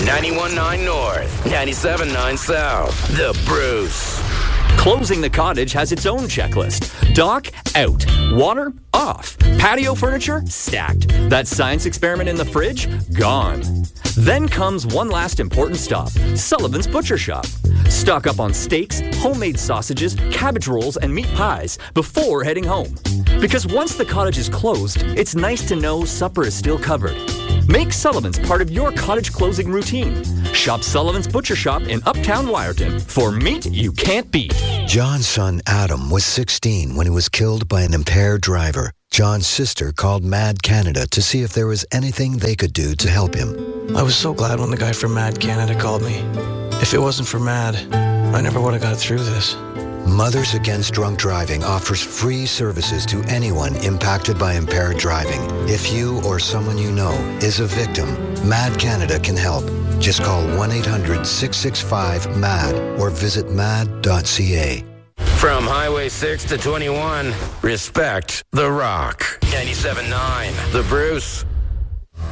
91.9 North, 97.9 South. The Bruce. Closing the cottage has its own checklist. Dock, out. Water, off. Patio furniture, stacked. That science experiment in the fridge, gone. Then comes one last important stop, Sullivan's Butcher Shop. Stock up on steaks, homemade sausages, cabbage rolls, and meat pies before heading home. Because once the cottage is closed, it's nice to know supper is still covered. Make Sullivan's part of your cottage closing routine. Shop Sullivan's Butcher Shop in Uptown Wyerton for meat you can't beat. John's son Adam was 16 when he was killed by an impaired driver. John's sister called Mad Canada to see if there was anything they could do to help him. I was so glad when the guy from Mad Canada called me. If it wasn't for Mad, I never would have got through this. Mothers Against Drunk Driving offers free services to anyone impacted by impaired driving. If you or someone you know is a victim, Mad Canada can help. Just call 1-800-665-MAD or visit mad.ca. From Highway 6 to 21, respect The Rock. 97.9 The Bruce.